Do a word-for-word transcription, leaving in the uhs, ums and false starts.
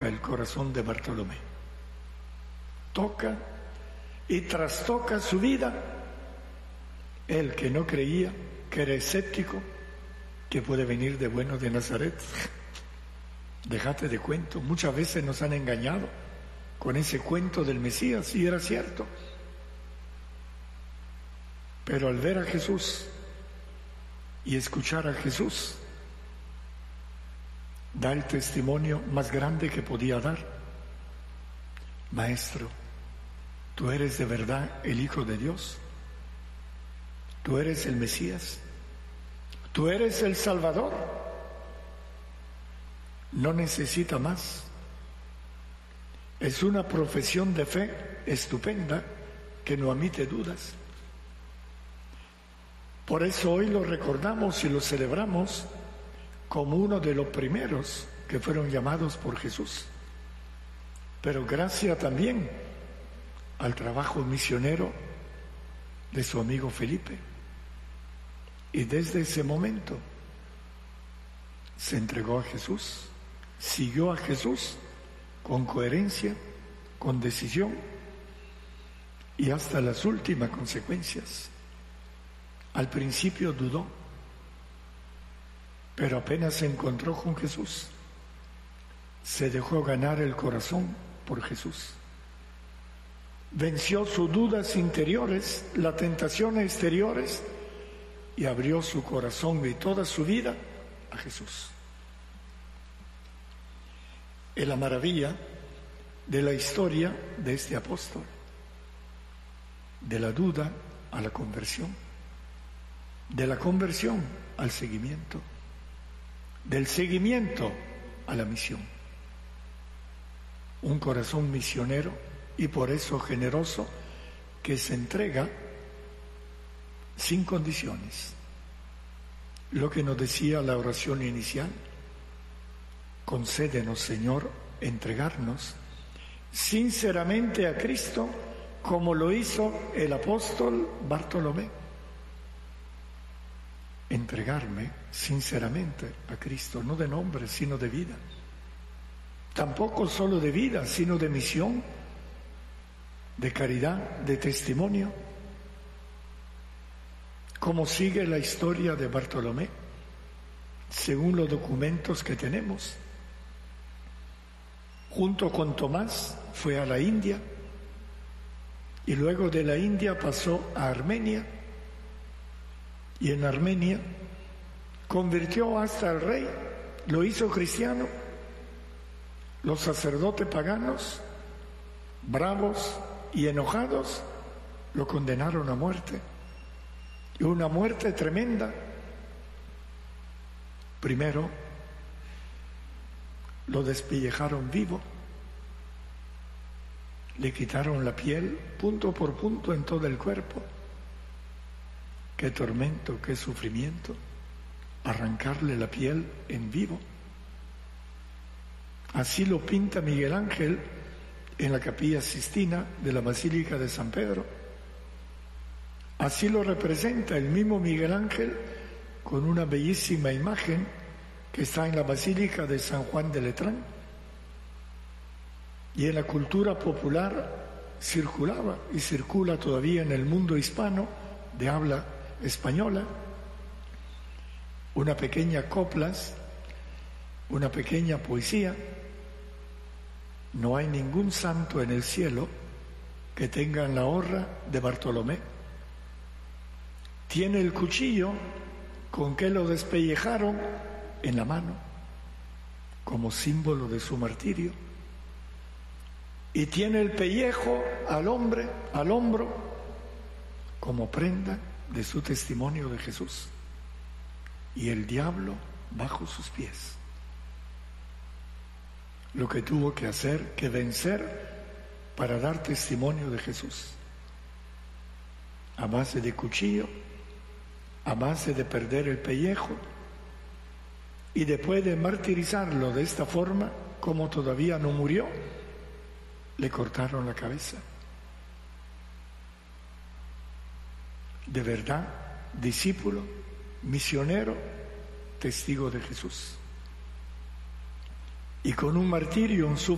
el corazón de Bartolomé. Toca y trastoca su vida. Él que no creía, que era escéptico, que puede venir de bueno de Nazaret. Déjate de cuento. Muchas veces nos han engañado con ese cuento del Mesías, y era cierto. Pero al ver a Jesús y escuchar a Jesús, da el testimonio más grande que podía dar. Maestro, tú eres de verdad el Hijo de Dios. Tú eres el Mesías. Tú eres el Salvador. No necesita más. Es una profesión de fe estupenda que no admite dudas. Por eso hoy lo recordamos y lo celebramos como uno de los primeros que fueron llamados por Jesús. Pero gracias también al trabajo misionero de su amigo Felipe. Y desde ese momento se entregó a Jesús, siguió a Jesús con coherencia, con decisión y hasta las últimas consecuencias. Al principio dudó, pero apenas se encontró con Jesús, se dejó ganar el corazón por Jesús. Venció sus dudas interiores, las tentaciones exteriores, y abrió su corazón y toda su vida a Jesús. Es la maravilla de la historia de este apóstol, de la duda a la conversión, de la conversión al seguimiento, del seguimiento a la misión. Un corazón misionero y por eso generoso, que se entrega sin condiciones. Lo que nos decía la oración inicial: concédenos, Señor, entregarnos sinceramente a Cristo, como lo hizo el apóstol Bartolomé. Entregarme sinceramente a Cristo, no de nombre, sino de vida. Tampoco solo de vida, sino de misión, de caridad, de testimonio. ¿Cómo sigue la historia de Bartolomé? Según los documentos que tenemos, junto con Tomás fue a la India y luego de la India pasó a Armenia, y en Armenia convirtió hasta al rey, lo hizo cristiano. Los sacerdotes paganos, bravos y enojados, lo condenaron a muerte, y una muerte tremenda. Primero lo despellejaron vivo, le quitaron la piel punto por punto en todo el cuerpo. Qué tormento, qué sufrimiento, arrancarle la piel en vivo. Así lo pinta Miguel Ángel en la Capilla Sistina de la Basílica de San Pedro. Así lo representa el mismo Miguel Ángel con una bellísima imagen que está en la Basílica de San Juan de Letrán. Y en la cultura popular circulaba y circula todavía en el mundo hispano de habla española una pequeña coplas, una pequeña poesía. No hay ningún santo en el cielo que tenga la honra de Bartolomé. Tiene el cuchillo con que lo despellejaron en la mano, como símbolo de su martirio, y tiene el pellejo al hombre, al hombro, como prenda de su testimonio de Jesús, y el diablo bajo sus pies. Lo que tuvo que hacer, que vencer para dar testimonio de Jesús, a base de cuchillo, a base de perder el pellejo, y después de martirizarlo de esta forma, como todavía no murió, le cortaron la cabeza. De verdad, discípulo, misionero, testigo de Jesús. Y con un martirio, un sufrimiento